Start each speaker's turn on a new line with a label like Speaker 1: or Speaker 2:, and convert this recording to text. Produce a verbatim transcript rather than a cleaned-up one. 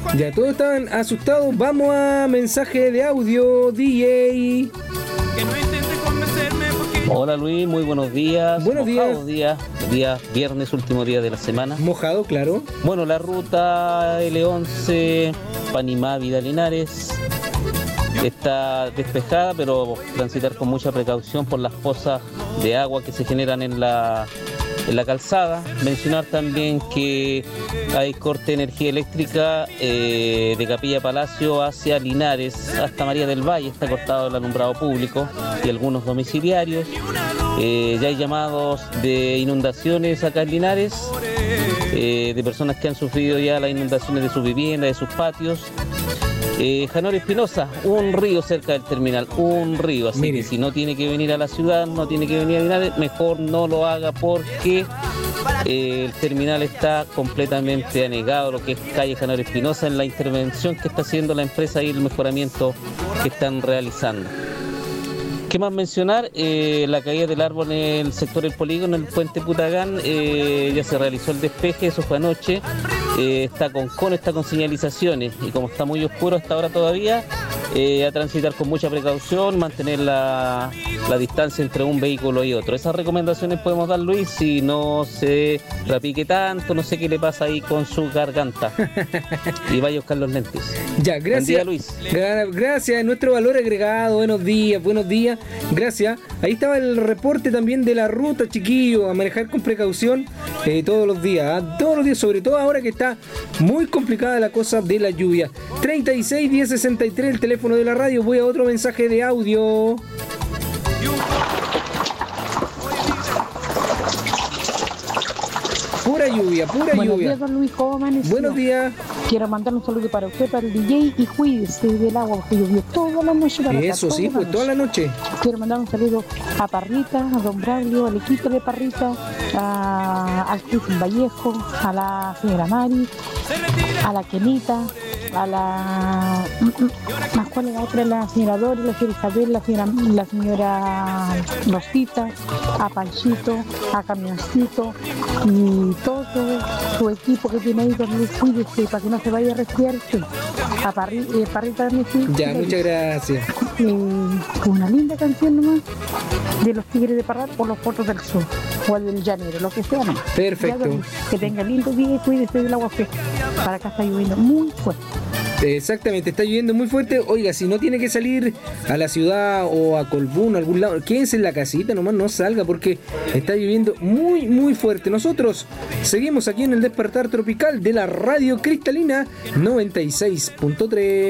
Speaker 1: Ya todos estaban asustados. Vamos a mensaje de audio, D J.
Speaker 2: Hola Luis, muy buenos días.
Speaker 1: Buenos
Speaker 2: Mojados
Speaker 1: días.
Speaker 2: días. Día viernes, último día de la semana.
Speaker 1: Mojado, claro.
Speaker 2: Bueno, la ruta L once, Panimá, Vidal Linares, está despejada, pero transitar con mucha precaución por las pozas de agua que se generan en la, en la calzada. Mencionar también que hay corte de energía eléctrica eh, de Capilla Palacio hacia Linares hasta María del Valle. Está cortado el alumbrado público y algunos domiciliarios. Eh, ya hay llamados de inundaciones acá en Linares, eh, de personas que han sufrido ya las inundaciones de sus viviendas, de sus patios. Eh, Janor Espinosa, un río cerca del terminal, un río, así
Speaker 1: Mire.
Speaker 2: que si no tiene que venir a la ciudad, no tiene que venir a Linares, mejor no lo haga porque eh, el terminal está completamente anegado, lo que es calle Janor Espinosa, en la intervención que está haciendo la empresa y el mejoramiento que están realizando. ¿Qué más mencionar? Eh, la caída del árbol en el sector del polígono, en el puente Putagán, eh, ya se realizó el despeje, eso fue anoche. Eh, está con cono, está con señalizaciones y como está muy oscuro hasta ahora todavía, eh, a transitar con mucha precaución, mantener la, la distancia entre un vehículo y otro. Esas recomendaciones podemos dar, Luis, si no se repique tanto, no sé qué le pasa ahí con su garganta. Y vaya a buscar los lentes.
Speaker 1: Ya,
Speaker 2: Buen
Speaker 1: gracias.
Speaker 2: día, Luis.
Speaker 1: Gra- Gracias, nuestro valor agregado. Buenos días, buenos días. Gracias. Ahí estaba el reporte también de la ruta, chiquillo, a manejar con precaución eh, todos los días. ¿ah? Todos los días, sobre todo ahora que está muy complicada la cosa de la lluvia. treinta y seis, diez, sesenta y tres, el teléfono de la radio. Voy a otro mensaje de audio. Pura lluvia, pura
Speaker 3: Buenos
Speaker 1: lluvia.
Speaker 3: días, don Luis, ¿cómo amaneció?
Speaker 1: Buenos días.
Speaker 3: Quiero mandar un saludo para usted, para el D J, y cuídese del agua, porque llovió toda la noche para acá,
Speaker 1: Eso sí, pues toda la noche.
Speaker 3: Quiero mandar un saludo a Parrita, a Don Braulio, al equipo de Parrita, a, al Cristian Vallejo, a la señora Mari, a la Kenita, a la... ¿Más cuál es la otra? La señora Dori, la señora Isabel, la señora, la señora Rosita, a Panchito, a Camioncito y todo su equipo que tiene ahí, don Luis, cuídese para que no se vaya a resfriarse. A Parri, eh, Parrita también, sí.
Speaker 1: Ya, muchas gracias.
Speaker 3: Eh, una linda canción nomás de los Tigres de Parral por los Fotos del Sur o el del Llanero, lo que sea nomás.
Speaker 1: Perfecto.
Speaker 3: Ya, don Luis, que tenga lindo día y cuídese del agua fresca. Para acá está lloviendo muy fuerte.
Speaker 1: Exactamente, está lloviendo muy fuerte. Oiga, si no tiene que salir a la ciudad o a Colbún, a algún lado, quédense en la casita, nomás no salga porque está lloviendo muy, muy fuerte. Nosotros seguimos aquí en el Despertar Tropical de la Radio Cristalina noventa y seis punto tres.